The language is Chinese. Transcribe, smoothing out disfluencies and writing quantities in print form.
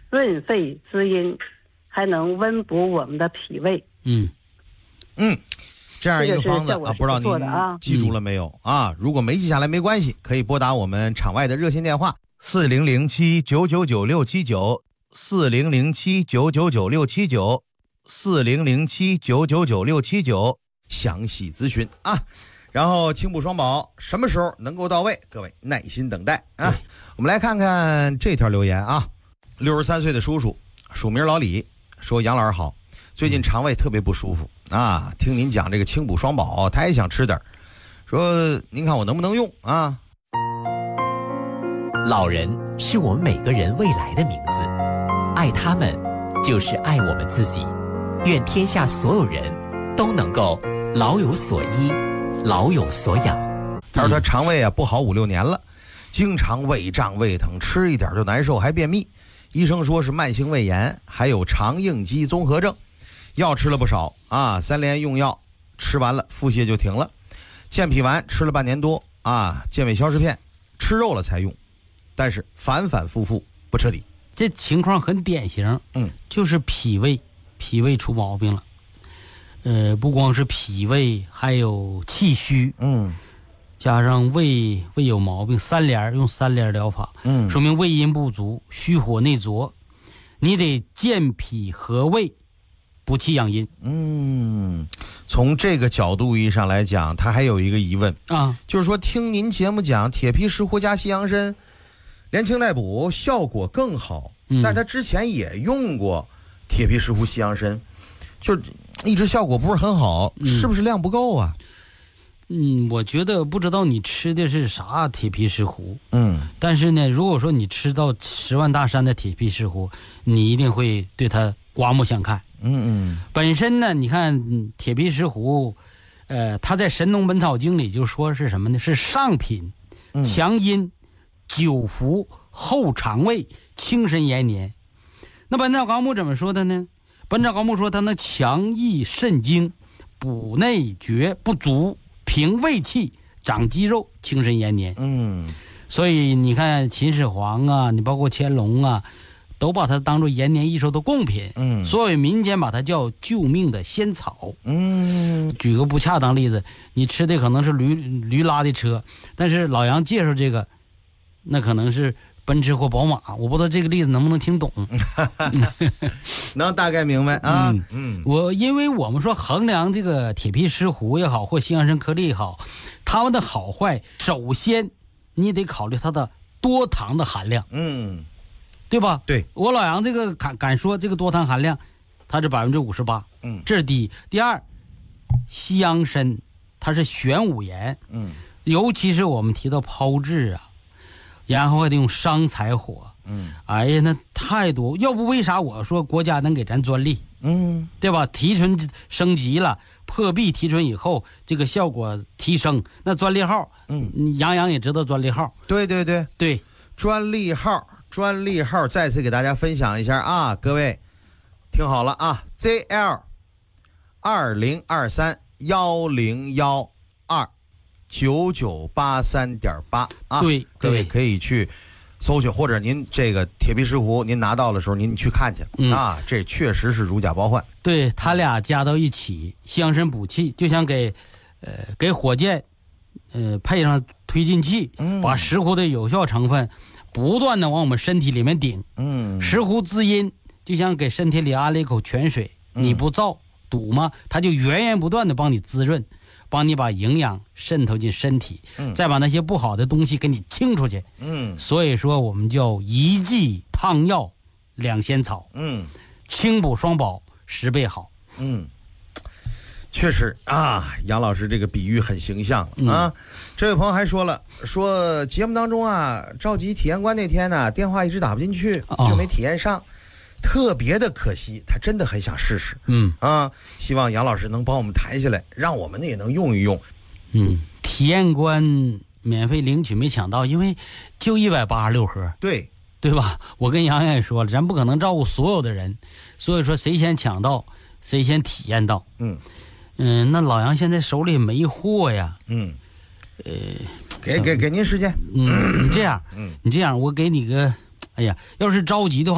润肺滋阴，还能温补我们的脾胃。 这样一个方子啊，不知道您记住了没有啊？如果没记下来没关系，可以拨打我们场外的热线电话4007-999679，4007-999679，4007-999679，详细咨询啊。然后清补双宝什么时候能够到位？各位耐心等待啊。我们来看看这条留言啊，63岁的叔叔，署名老李，说杨老师好，最近肠胃特别不舒服啊，听您讲这个清补双宝，他也想吃点，说您看我能不能用啊？ 老人是我们每个人未来的名字，爱他们就是爱我们自己。愿天下所有人都能够老有所依，老有所养。 他说他肠胃啊不好5-6年了，经常胃胀胃疼，吃一点就难受，还便秘。医生说是慢性胃炎，还有肠应激综合症，药吃了不少啊，3连用药吃完了，腹泻就停了。健脾丸吃了半年多啊，健胃消食片吃肉了才用，但是反反复复不彻底。 这情况很典型，就是脾胃出毛病了。不光是脾胃，还有气虚，加上胃有毛病，用3联疗法，说明胃阴不足，虚火内浊，你得健脾和胃，补气养阴。 从这个角度意义上来讲，他还有一个疑问啊，就是说听您节目讲铁皮石斛加西洋参连清带补效果更好，但他之前也用过铁皮石斛西洋参，就一直效果不是很好，是不是量不够啊？ 我觉得不知道你吃的是啥铁皮石斛，但是呢，如果说你吃到10万大山的铁皮石斛，你一定会对它刮目相看。本身呢，你看铁皮石斛，它在《神农本草经》里就说是什么呢？是上品，强阴，久服，厚肠胃，轻身延年。那本草纲目怎么说的呢？本草纲目说它能强益肾精，补内厥不足，平胃气，长肌肉，轻身延年。所以你看秦始皇啊，你包括乾隆啊，都把它当作延年益寿的贡品。所以民间把它叫救命的仙草。举个不恰当例子，你吃的可能是驴拉的车，但是老杨介绍这个，那可能是奔驰或宝马，我不知道这个例子能不能听懂。 能大概明白啊。 因为我们说衡量这个铁皮石斛也好，或西洋参颗粒也好，它们的好坏，首先你得考虑它的多糖的含量。对吧？ 对， 我老杨这个敢说这个多糖含量，它是58%。这是第一。第二，西洋参它是玄武岩。尤其是我们提到炮制啊，然后还得用商柴火。哎呀，那太多，要不为啥我说国家能给咱专利？对吧？提纯升级了，破壁提纯以后，这个效果提升，那专利号，杨也知道专利号。 对，专利号再次给大家分享一下啊，各位听好了啊 ，ZL 2013-1012-9983.8啊， 对， 各位可以去搜去，或者您这个铁皮石斛您拿到的时候您去看去啊，这确实是如假包换。 对，他俩加到一起，西洋参补气，就像给火箭配上推进器，把石斛的有效成分不断的往我们身体里面顶。石斛滋阴，就像给身体里安了一口泉水，你不燥堵吗？它就源源不断的帮你滋润，帮你把营养渗透进身体，再把那些不好的东西给你清出去。所以说我们叫一剂汤药两仙草。清补双宝10倍好。 确实啊，杨老师这个比喻很形象啊。这位朋友还说了，说节目当中啊，召集体验官那天呢，电话一直打不进去，就没体验上，特别的可惜，他真的很想试试。希望杨老师能帮我们谈下来，让我们也能用一用。 体验官免费领取没抢到，因为就186盒。对吧？我跟杨也说了，咱不可能照顾所有的人，所以说谁先抢到，谁先体验到。那老杨现在手里没货呀。 给您时间。 你这样，我给你个，哎呀，要是着急的话。